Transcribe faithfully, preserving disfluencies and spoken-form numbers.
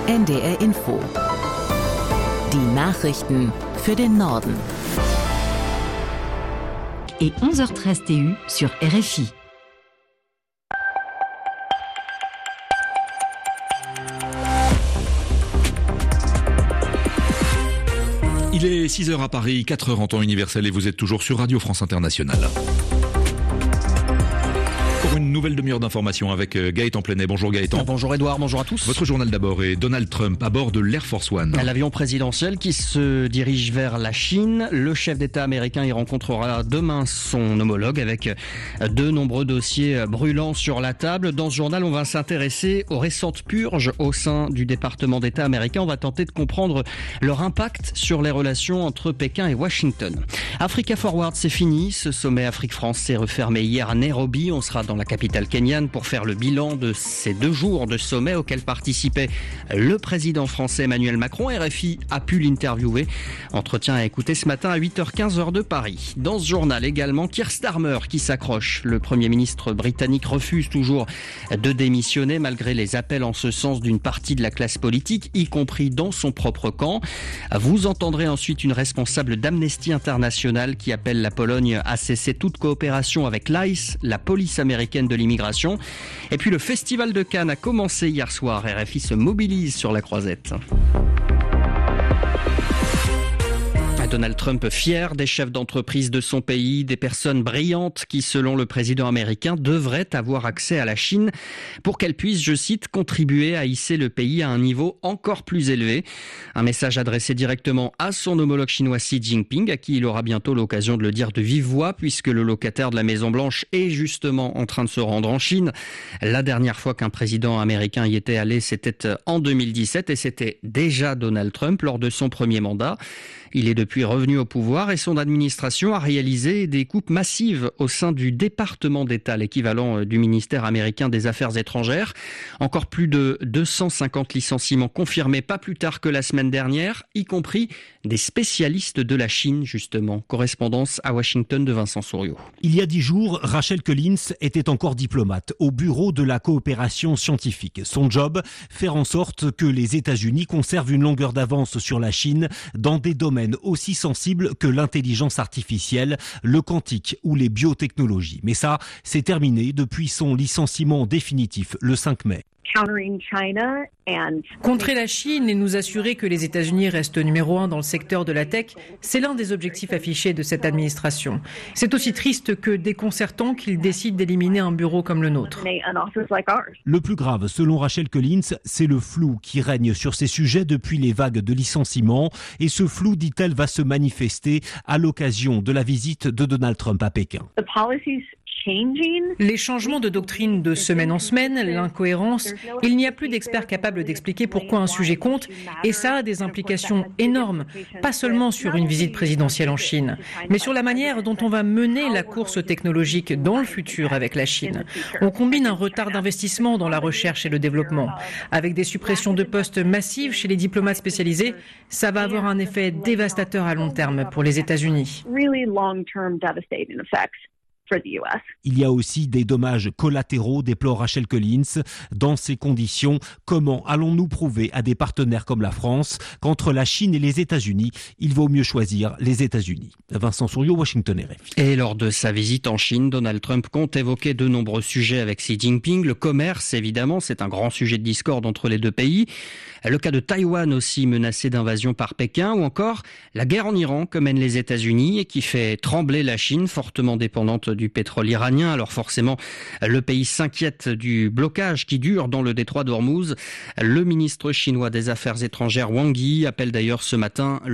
N D R Info. Die Nachrichten für den Norden. Et onze heures treize T U sur R F I. Il est six heures à Paris, quatre heures en temps universel et vous êtes toujours sur Radio France Internationale. Pour une nouvelle demi-heure d'information avec Gaëtan Plenet. Bonjour Gaëtan. Bonjour Edouard, bonjour à tous. Votre journal d'abord est Donald Trump à bord de l'Air Force One. L'avion présidentiel qui se dirige vers la Chine. Le chef d'État américain y rencontrera demain son homologue avec de nombreux dossiers brûlants sur la table. Dans ce journal, on va s'intéresser aux récentes purges au sein du département d'État américain. On va tenter de comprendre leur impact sur les relations entre Pékin et Washington. Africa Forward, c'est fini. Ce sommet Afrique-France s'est refermé hier à Nairobi. On sera dans la capitale kenyane pour faire le bilan de ces deux jours de sommet auxquels participait le président français Emmanuel Macron. R F I a pu l'interviewer. Entretien à écouter ce matin à huit heures quinze heure de Paris. Dans ce journal également, Keir Starmer qui s'accroche. Le Premier ministre britannique refuse toujours de démissionner malgré les appels en ce sens d'une partie de la classe politique, y compris dans son propre camp. Vous entendrez ensuite une responsable d'Amnesty International qui appelle la Pologne à cesser toute coopération avec l'I C E, la police américaine de l'immigration. Et puis le Festival de Cannes a commencé hier soir. R F I se mobilise sur la croisette. Donald Trump fier des chefs d'entreprise de son pays, des personnes brillantes qui, selon le président américain, devraient avoir accès à la Chine pour qu'elle puisse, je cite, contribuer à hisser le pays à un niveau encore plus élevé. Un message adressé directement à son homologue chinois Xi Jinping, à qui il aura bientôt l'occasion de le dire de vive voix, puisque le locataire de la Maison-Blanche est justement en train de se rendre en Chine. La dernière fois qu'un président américain y était allé, c'était en deux mille dix-sept et c'était déjà Donald Trump lors de son premier mandat. Il est depuis revenu au pouvoir et son administration a réalisé des coupes massives au sein du département d'État, l'équivalent du ministère américain des Affaires étrangères. Encore plus de deux cent cinquante licenciements confirmés pas plus tard que la semaine dernière, y compris des spécialistes de la Chine, justement. Correspondance à Washington de Vincent Souriau. Il y a dix jours, Rachel Collins était encore diplomate au bureau de la coopération scientifique. Son job, faire en sorte que les États-Unis conservent une longueur d'avance sur la Chine dans des domaines aussi sensibles que l'intelligence artificielle, le quantique ou les biotechnologies. Mais ça, c'est terminé depuis son licenciement définitif le cinq mai. Contrer la Chine et nous assurer que les États-Unis restent numéro un dans le secteur de la tech, c'est l'un des objectifs affichés de cette administration. C'est aussi triste que déconcertant qu'ils décident d'éliminer un bureau comme le nôtre. Le plus grave, selon Rachel Collins, c'est le flou qui règne sur ces sujets depuis les vagues de licenciements. Et ce flou, dit-elle, va se manifester à l'occasion de la visite de Donald Trump à Pékin. Les changements de doctrine de semaine en semaine, l'incohérence, il n'y a plus d'experts capables d'expliquer pourquoi un sujet compte et ça a des implications énormes, pas seulement sur une visite présidentielle en Chine, mais sur la manière dont on va mener la course technologique dans le futur avec la Chine. On combine un retard d'investissement dans la recherche et le développement. Avec des suppressions de postes massives chez les diplomates spécialisés, ça va avoir un effet dévastateur à long terme pour les États-Unis. Il y a aussi des dommages collatéraux, déplore Rachel Collins. Dans ces conditions, comment allons-nous prouver à des partenaires comme la France qu'entre la Chine et les États-Unis, il vaut mieux choisir les États-Unis? Vincent Souriau, Washington R F I. Et lors de sa visite en Chine, Donald Trump compte évoquer de nombreux sujets avec Xi Jinping. Le commerce, évidemment, c'est un grand sujet de discorde entre les deux pays. Le cas de Taïwan aussi menacé d'invasion par Pékin, ou encore la guerre en Iran que mènent les États-Unis et qui fait trembler la Chine, fortement dépendante du pétrole iranien. Alors forcément, le pays s'inquiète du blocage qui dure dans le détroit d'Ormuz. Le ministre chinois des Affaires étrangères Wang Yi appelle d'ailleurs ce matin